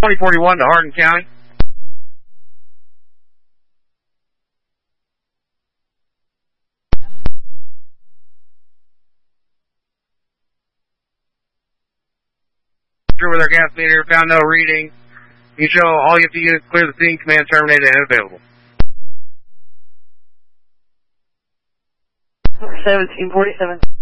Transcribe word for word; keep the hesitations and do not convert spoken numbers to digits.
twenty forty-one to Hardin County. With our gas meter, found no reading. You show all you have to do is clear the scene, command terminated and available. seventeen forty-seven.